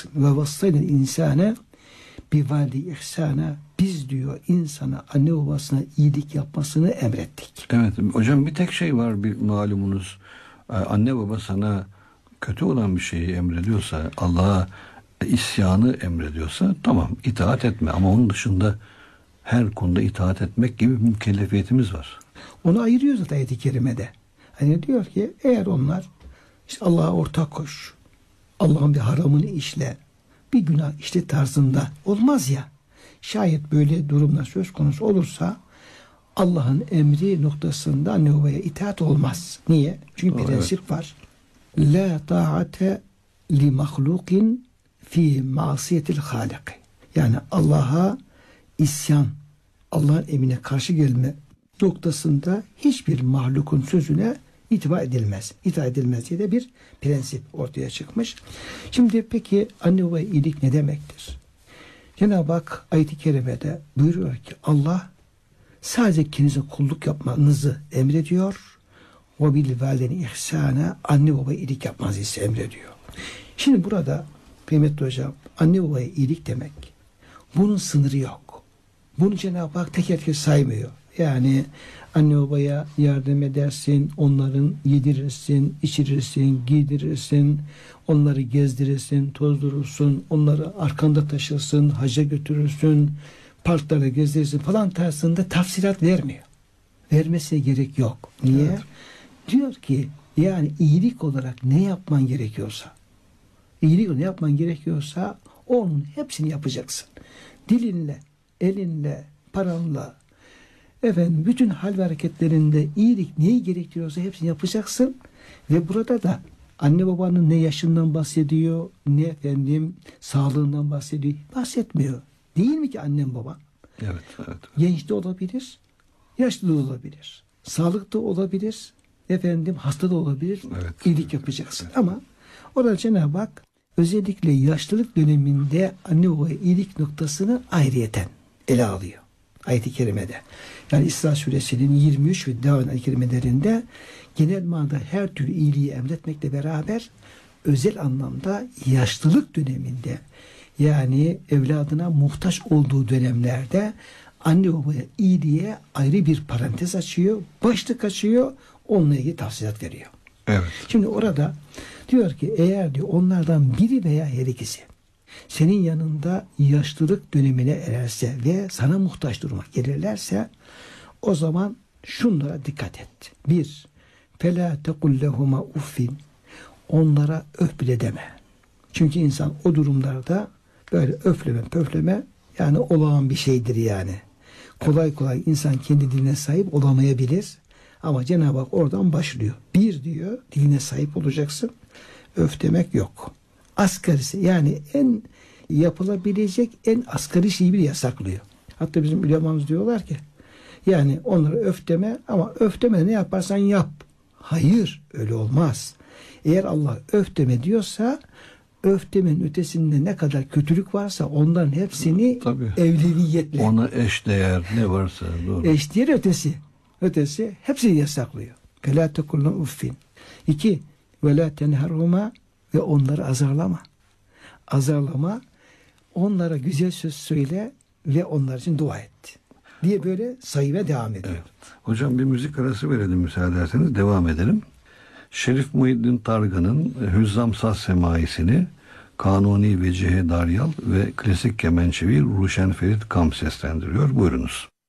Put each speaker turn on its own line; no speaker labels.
yapacaksın. Ve vassayla insane bir valide ihsana, biz diyor insana anne babasına iyilik yapmasını emrettik.
Evet hocam, bir tek şey var, bir malumunuz, anne baba sana kötü olan bir şeyi emrediyorsa, Allah'a isyanı emrediyorsa tamam, itaat etme, ama onun dışında her konuda itaat etmek gibi bir mükellefiyetimiz var.
Onu ayırıyor zaten ayet-i kerimede. Hani diyor ki eğer onlar işte Allah'a ortak koş, Allah'ın bir haramını işle, bir günah işte tarzında olmaz ya. Şayet böyle durumlar söz konusu olursa Allah'ın emri noktasında anne babaya itaat olmaz. Niye? Çünkü prensip var. La ta'ate li mahlukin fi masiyetil halik. Yani Allah'a isyan, Allah'ın emrine karşı gelme noktasında hiçbir mahlukun sözüne itibar edilmez. İtaat edilmez diye de bir prensip ortaya çıkmış. Şimdi peki anne babaya iyilik ne demektir? Cenab-ı Hak ayet-i kerimede buyuruyor ki Allah sadece kendinize kulluk yapmanızı emrediyor. Ve bil valideyni ihsana, anne babaya iyilik yapmanızı ise emrediyor. Şimdi burada kıymetli hocam, anne babaya iyilik demek, bunun sınırı yok. Bunu Cenab-ı Hak teker teker saymıyor. Yani anne babaya yardım edersin, onların yedirirsin, içirirsin, giydirirsin, onları gezdirirsin, tozdurursun, onları arkanda taşırsın, hacca götürürsün, parklarda gezdirirsin falan tarzında tafsilat vermiyor. Vermesine gerek yok. Niye? Evet. Diyor ki yani iyilik olarak ne yapman gerekiyorsa, ne yapman gerekiyorsa onun hepsini yapacaksın. Dilinle, elinle, paranla, bütün hal ve hareketlerinde iyilik neyi gerektiriyorsa hepsini yapacaksın. Ve burada da anne babanın ne yaşından bahsediyor, ne sağlığından bahsediyor, bahsetmiyor. Değil mi ki annem baban?
Evet.
Genç de olabilir, yaşlı da olabilir, sağlıklı olabilir, hasta da olabilir.
Evet.
İyilik yapacaksın. Evet. Ama orada Cenab-ı Hak özellikle yaşlılık döneminde anne babaya iyilik noktasını ayrıyeten ele alıyor. Ayet-i kerimede. Yani İsra suresinin 23 ve devam ayet-i kerimelerinde genel manada her türlü iyiliği emretmekle beraber özel anlamda yaşlılık döneminde, yani evladına muhtaç olduğu dönemlerde anne babaya iyiliğe ayrı bir parantez açıyor, başlık açıyor, onunla ilgili tavsiyeler veriyor.
Evet.
Şimdi orada diyor ki eğer diyor onlardan biri veya her ikisi senin yanında yaşlılık dönemine ererse ve sana muhtaç duruma gelirlerse o zaman şunlara dikkat et. 1. فَلَا تَقُلْ لَهُمَا uffin. Onlara öf bile deme. Çünkü insan o durumlarda böyle öfleme pöfleme yani olağan bir şeydir yani. Kolay kolay insan kendi diline sahip olamayabilir. Ama Cenab-ı Hak oradan başlıyor. 1 diyor, diline sahip olacaksın. Öf demek yok. Asgarisi yani en yapılabilecek en asgari şeyi bile yasaklıyor. Hatta bizim ulemamız diyorlar ki yani onlara öf deme ama öf deme ne yaparsan yap. Hayır, öyle olmaz. Eğer Allah öf deme diyorsa öf demenin ötesinde ne kadar kötülük varsa onların hepsini evleviyetle.
Ona eşdeğer ne varsa doğru.
Eşdeğer ötesi hepsini yasaklıyor. فَلَا تَقُلْنَا uffin. 2. وَلَا تَنْهَرْهُمَا ve onları azarlama, onlara güzel söz söyle ve onlar için dua et diye böyle sayıya devam ediyor.
Evet. Hocam bir müzik arası verelim müsaade ederseniz, devam edelim. Şerif Muhyiddin Targan'ın Hüzzam Saz Semaisini Kanuni Vecihe Daryal ve klasik kemençevi Ruşen Ferit Kam seslendiriyor. Buyurunuz.